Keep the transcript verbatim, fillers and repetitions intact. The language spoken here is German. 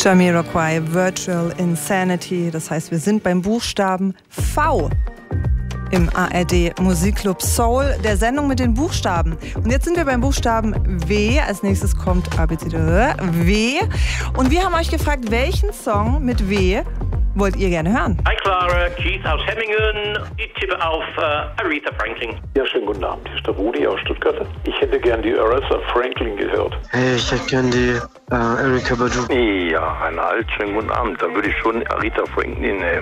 Jamiroquai, Virtual Insanity. Das heißt, wir sind beim Buchstaben V im A R D Musikclub Soul, der Sendung mit den Buchstaben. Und jetzt sind wir beim Buchstaben W. Als nächstes kommt A B C D W. Und wir haben euch gefragt, welchen Song mit W wollt ihr gerne hören? Hi Clara, Keith aus Hemmingen. Ich tippe auf uh, Aretha Franklin. Ja, schönen guten Abend. Hier ist der Rudi aus Stuttgart. Ich hätte gern die Aretha Franklin gehört. Hey, ich hätte gern die äh, Erykah Badu. Ja, einen halt, schönen guten Abend. Da würde ich schon Aretha Franklin nehmen.